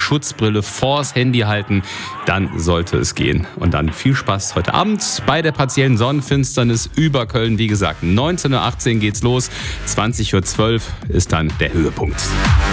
Schutzbrille vors Handy halten, dann sollte es gehen. Und dann viel Spaß heute Abend bei der partiellen Sonnenfinsternis über Köln. Wie gesagt, 19:18 Uhr geht's los, 20:12 Uhr ist dann der Höhepunkt.